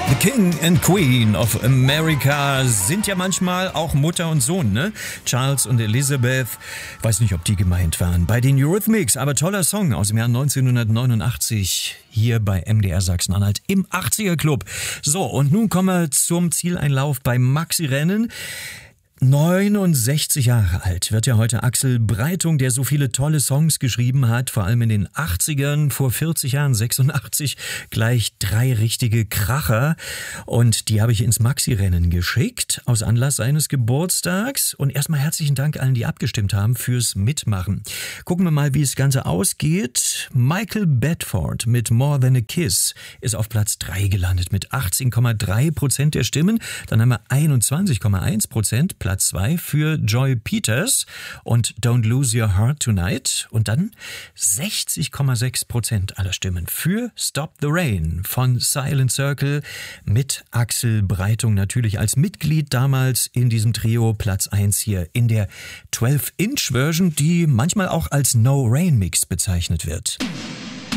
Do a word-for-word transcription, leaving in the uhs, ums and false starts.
The King and Queen of America sind ja manchmal auch Mutter und Sohn, ne? Charles und Elizabeth. Weiß nicht, ob die gemeint waren. Bei den Eurythmics, aber toller Song aus dem Jahr neunzehnhundertneunundachtzig. Hier bei M D R Sachsen-Anhalt im achtziger Club. So, und nun kommen wir zum Zieleinlauf beim Maxi-Rennen. neunundsechzig Jahre alt wird ja heute Axel Breitung, der so viele tolle Songs geschrieben hat, vor allem in den achtzigern, vor vierzig Jahren, sechsundachtzig, gleich drei richtige Kracher. Und die habe ich ins Maxi-Rennen geschickt, aus Anlass seines Geburtstags. Und erstmal herzlichen Dank allen, die abgestimmt haben, fürs Mitmachen. Gucken wir mal, wie das Ganze ausgeht. Michael Bedford mit More Than a Kiss ist auf Platz drei gelandet mit achtzehn Komma drei Prozent der Stimmen. Dann haben wir einundzwanzig Komma eins Prozent. Platz zwei für Joy Peters und Don't Lose Your Heart Tonight. Und dann sechzig Komma sechs Prozent aller Stimmen für Stop the Rain von Silent Circle mit Axel Breitung natürlich als Mitglied damals in diesem Trio. Platz eins hier in der zwölf Inch Version, die manchmal auch als No Rain Mix bezeichnet wird.